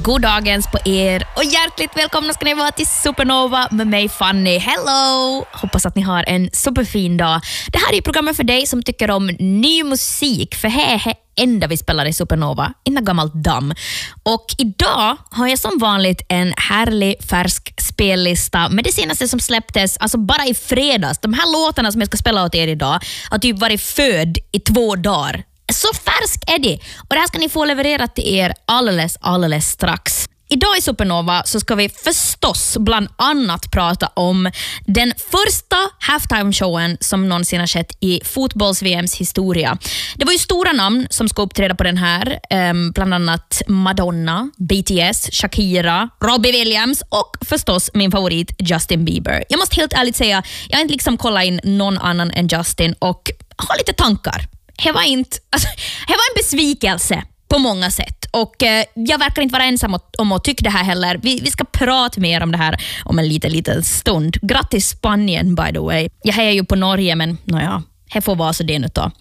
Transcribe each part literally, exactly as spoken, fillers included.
God dagens på er och hjärtligt välkomna ska ni vara till Supernova med mig Fanny. Hello! Hoppas att ni har en superfin dag. Det här är programmet för dig som tycker om ny musik, för här är det enda vi spelar i Supernova, inga gammalt damm. Och idag har jag som vanligt en härlig färsk spellista med det senaste som släpptes alltså bara i fredags. De här låtarna som jag ska spela åt er idag har typ varit född i två dagar. Så färsk är det. Och det här ska ni få levererat till er alldeles, alldeles strax. Idag i Supernova så ska vi förstås bland annat prata om den första halftime-showen som någonsin har skett i fotbolls-V M:s historia. Det var ju stora namn som ska uppträda på den här. Um, bland annat Madonna, B T S, Shakira, Robbie Williams och förstås min favorit Justin Bieber. Jag måste helt ärligt säga, jag har inte liksom kollat in någon annan än Justin och har lite tankar. Det var, inte, alltså, det var en besvikelse på många sätt. Och eh, jag verkar inte vara ensam om att tycka det här heller. Vi, vi ska prata mer om det här om en liten, liten stund. Grattis Spanien, by the way. Jag är ju på Norge, men naja, det får vara så det nu då.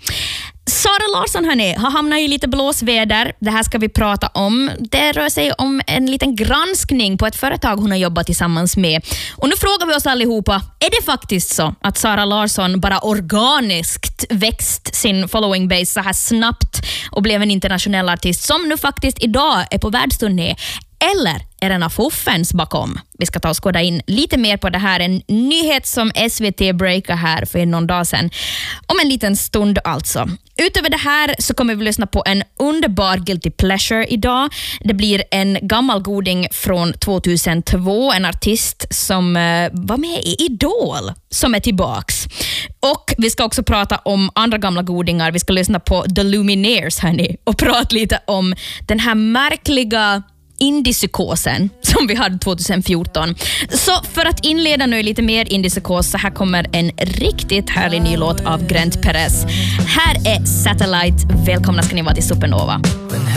Sara Larsson hörni, har hamnat i lite blåsväder. Det här ska vi prata om. Det rör sig om en liten granskning på ett företag hon har jobbat tillsammans med. Och nu frågar vi oss allihopa, är det faktiskt så att Sara Larsson bara organiskt växt sin following base så här snabbt och blev en internationell artist som nu faktiskt idag är på världsturné? Eller är det en affuffens bakom? Vi ska ta och skåda in lite mer på det här. En nyhet som S V T breakar här för någon dag sedan. Om en liten stund alltså. Utöver det här så kommer vi lyssna på en underbar guilty pleasure idag. Det blir en gammal goding från tvåtusentvå. En artist som uh, var med i Idol som är tillbaks. Och vi ska också prata om andra gamla godingar. Vi ska lyssna på The Lumineers hörni, och prata lite om den här märkliga indiepsykosen som vi hade tjugohundrafjorton. Så för att inleda nu lite mer indiepsykos så här kommer en riktigt härlig ny låt av Grant Perez. Här är Satellite. Välkomna ska ni vara till Supernova.